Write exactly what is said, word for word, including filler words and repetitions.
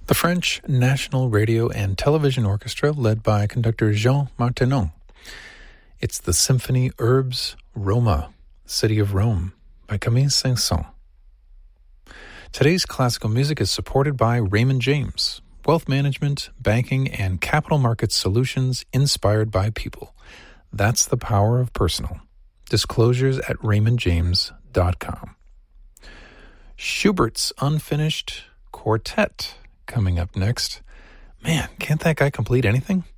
The French National Radio and Television Orchestra, led by conductor Jean Martinon. It's the Symphony Urbs Roma, City of Rome, by Camille Saint-Saëns. Today's classical music is supported by Raymond James, wealth management, banking, and capital markets solutions inspired by people. That's the power of personal. Disclosures at raymond james dot com. Schubert's Unfinished Quartet coming up next. Man, can't that guy complete anything?